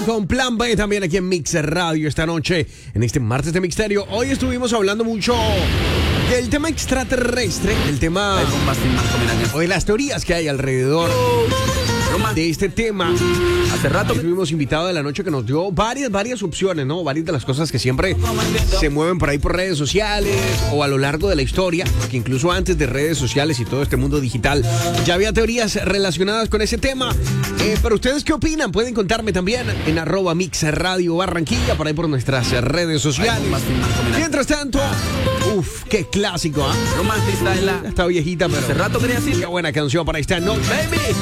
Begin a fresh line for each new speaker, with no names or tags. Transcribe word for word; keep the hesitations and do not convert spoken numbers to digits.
con Plan B también aquí en Mixer Radio esta noche, en este martes de Misterio. Hoy estuvimos hablando mucho del tema extraterrestre, el tema o de las teorías que hay alrededor de este tema.
Hace rato
tuvimos invitado de la noche que nos dio varias, varias opciones, ¿no? Varias de las cosas que siempre se mueven por ahí por redes sociales o a lo largo de la historia, porque incluso antes de redes sociales y todo este mundo digital ya había teorías relacionadas con ese tema. Eh, pero ustedes, ¿qué opinan? Pueden contarme también en arroba Mixer Radio Barranquilla, por ahí por nuestras redes sociales. Mientras tanto, uff, qué clásico, ¿ah?
Romántica es la.
Está viejita, pero
Hace rato quería decir.
qué buena canción para esta noche.
Baby.